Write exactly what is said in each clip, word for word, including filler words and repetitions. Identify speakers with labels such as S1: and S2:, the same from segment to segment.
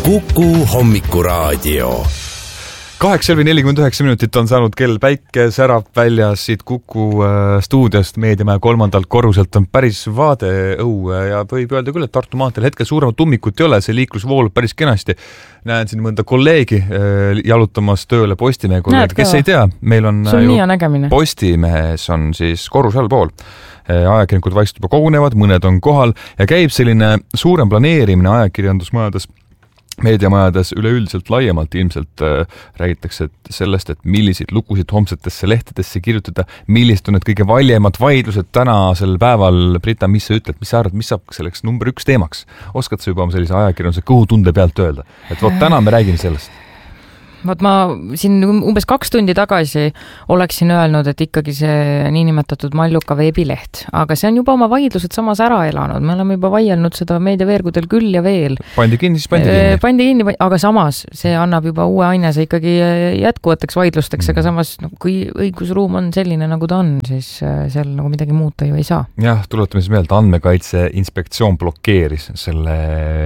S1: Kuku hommikuraadio. Kaheksa või nelikümmend üheksa minutit on saanud kell, päike särab väljas siit Kuku stuudiost, meediamaja kolmandalt korruselt on päris vaade õue ja võib öelda küll, et Tartu maanteel hetkel suuremat ummikut ei ole, see liiklus voolub päris kenasti. Näen siin mõnda kolleegi jalutamas tööle Postimehe kolleegi, kes ei tea, meil on ju Postimehes on siis korrus allpool. Ajakirjanikud vaikselt juba kogunevad, mõned on kohal ja käib selline suurem planeerimine ajakirjandusmajades, meediamajades üleüldiselt laiemalt ilmselt äh, räägitakse sellest, et milliseid lugusid homsetesse lehtedesse kirjutada, millised on need kõige valjemad vaidlused tänasel päeval. Brita, mis sa ütled, mis sa arvad, mis saab selleks number üks teemaks? Oskad sa juba oma sellise ajakirjanduse kõhutunde pealt öelda? Et vot täna me räägime sellest.
S2: Vot ma siin umbes kaks tundi tagasi oleksin öelnud, et ikkagi see niinimetatud Malluka veebileht, aga see on juba oma vaidlused samas ära elanud. Me oleme juba vaielnud seda meediaveergudel küll ja veel.
S1: Pandi kinni, siis pandi kinni.
S2: Pandi kinni, aga samas see annab juba uue ainese ikkagi jätkuvateks vaidlusteks, aga samas no, kui õigusruum on selline, nagu ta on, siis seal nagu midagi muuta ju ei saa. Jah,
S1: tuletame siis meelde, Andmekaitse Inspektsioon blokeeris selle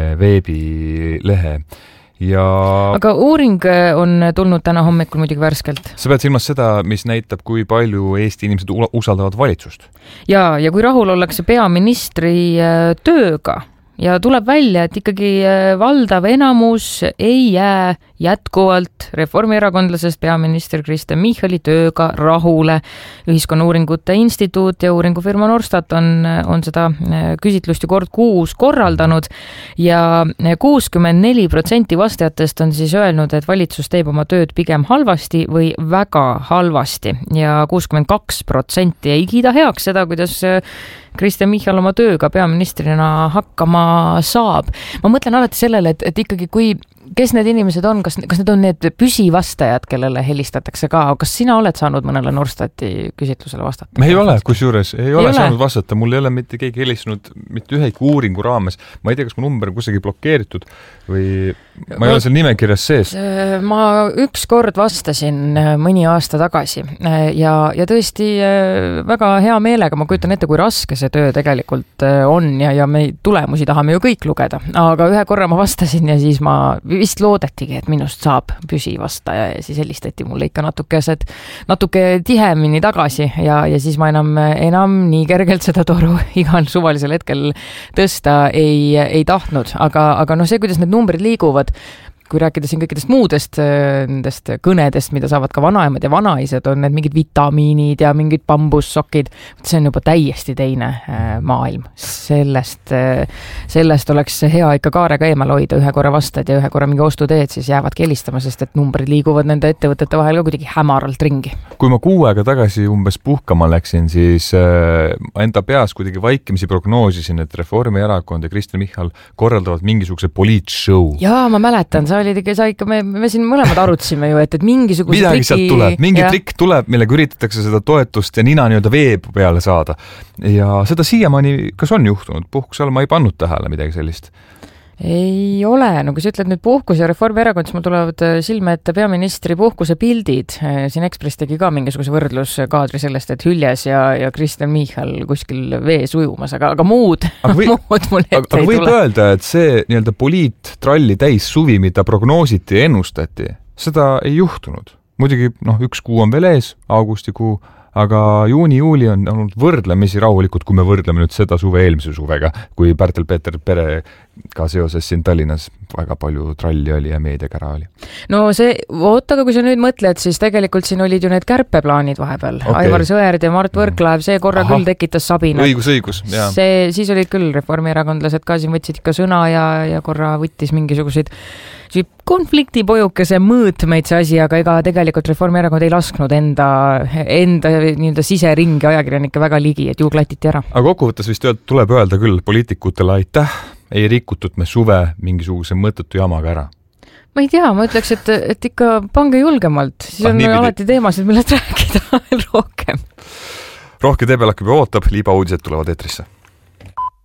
S1: veebilehe. Ja...
S2: Aga uuring on tulnud täna hommikul muidugi värskelt.
S1: Sa pead silmas seda, mis näitab, kui palju Eesti inimesed usaldavad valitsust.
S2: Ja, ja kui rahul ollakse peaministri tööga ja tuleb välja, et ikkagi valdav enamus ei jää jätkuvalt reformierakondlasest peaminister Kristen Michali tööga rahule. Ühiskonnauuringute instituut ja uuringufirma Norstat on, on seda küsitlust ju kord kuus korraldanud ja kuuskümmend neli protsenti vastajatest on siis öelnud, et valitsus teeb oma tööd pigem halvasti või väga halvasti ja kuuskümmend kaks protsenti ei kiida heaks seda, kuidas Kristen Michal oma tööga peaministrina hakkama saab. Ma mõtlen alati sellele, et, et ikkagi kui kes need inimesed on, kas, kas need on need püsivastajad, kellele helistatakse ka, kas sina oled saanud mõnele Norstati küsitlusele vastata?
S1: Me ei ole, kusjuures, ei, ei ole, ole saanud vastata, mul ei ole mitte keegi helistanud mitte ühegi uuringu raames, ma ei tea, kas mu number on kusagi blokeeritud või ma ei ole seal nimekirjas sees.
S2: Ma üks kord vastasin mõni aasta tagasi ja, ja tõesti väga hea meelega, ma kujutan ette, kui raske see töö tegelikult on ja, ja me tulemusi tahame ju kõik lugeda, aga ühe korra ma vastasin ja siis ma vist loodetigi, et minust saab püsivastaja ja siis helistati mulle ikka natukesed, natuke tihemini tagasi ja, ja siis ma enam, enam nii kergelt seda toru igal suvalisel hetkel tõsta ei, ei tahtnud, aga, aga no see, kuidas need numbrid liiguvad, kui rääkida siin kõikidest muudest nendest kõnedest, mida saavad ka vanaemad ja vanaised, on need mingid vitamiinid ja mingid bambussokid. See on juba täiesti teine maailm. Sellest, sellest oleks hea ikka kaarega eemal hoida, ühe korra vastad ja ühe korra mingi ostuteed, siis jäävad kelistama, sest et numbrid liiguvad nende ettevõtete vahel ka kuidagi hämaralt ringi.
S1: Kui ma kuu aega tagasi umbes puhkama läksin, siis enda peas kuidagi vaikimisi prognoosisin, et Reformierakond ja Kristen Michal korraldavad mingisuguse poliitshow.
S2: Jaa, ma mäletan, sa olid ikka, sa ikka me, me siin mõlemad arutsime ju, et, et mingisuguse
S1: midagi triki... tuleb, mingi ja. Trikk tuleb, millega üritatakse seda toetust ja nina nii-öelda vee peale saada. Ja seda siiamaani, kas on juhtunud? Puhkus all ma ei pannud tähele midagi sellist.
S2: Ei ole, no kui sa ütled nüüd puhkus ja Reformierakond, siis mul tulevad silme ette peaministri puhkuse pildid. Siin Ekspress tegi ka mingisuguse võrdluskaadri sellest, et Hüljes ja, ja Kristen Michal kuskil vees ujumas, aga, aga muud, aga või, muud mul ette
S1: aga,
S2: ei
S1: võib
S2: tule.
S1: Öelda, et see nii-öelda poliittralli täis suvi, mida prognoositi ja ennustati, seda ei juhtunud. Muidugi, noh, üks kuu on veel ees, augustikuu, aga juuni-juuli on olnud võrdlemisi rahulikud, kui me võrdleme nüüd seda suve eelmise suvega, kui Pärtel-Peeter pere ka seoses siin Tallinnas väga palju tralli oli ja meediakära oli.
S2: No see, oota, aga kui sa nüüd mõtled, siis tegelikult siin olid ju need kärpeplaanid vahepeal. Okay. Aivar Sõerd ja Mart Võrklaev, see korra Aha. küll tekitas sabina.
S1: Õigus, õigus. Jaa.
S2: See, siis olid küll reformierakondlased ka siin võtsid ikka sõna ja, ja korra võttis mingisuguseid konfliktipojukese mõõtmeid see asi, aga ega tegelikult Reformierakond ei lasknud enda, enda nii-öelda siseringi ajakirjanikke väga ligi, et ju klatiti ära.
S1: Aga kokkuvõttes vist tuleb öelda küll poliitikutele aitäh, ei rikutud me suve mingisuguse mõttetu jamaga ära.
S2: Ma ei tea, ma ütleks, et, et ikka pange julgemalt, siis ah, on niipidi. Alati teemasid, millest rääkida rohkem.
S1: Rohke teebel hakkab ja ootab, liiba uudised tulevad eetrisse.